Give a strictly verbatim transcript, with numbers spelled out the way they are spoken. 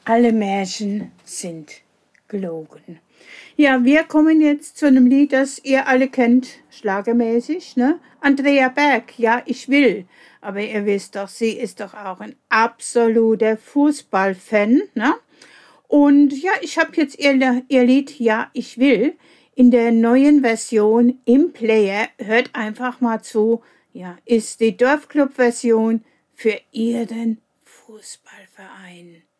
Alle Märchen sind gelogen. Ja, wir kommen jetzt zu einem Lied, das ihr alle kennt, schlagermäßig, ne? Andrea Berg, ja, ich will. Aber ihr wisst doch, sie ist doch auch ein absoluter Fußballfan, ne? Und ja, ich habe jetzt ihr, ihr Lied Ja, ich will in der neuen Version im Player. Hört einfach mal zu. Ja, ist die Dorfclub-Version für ihren Fußballverein.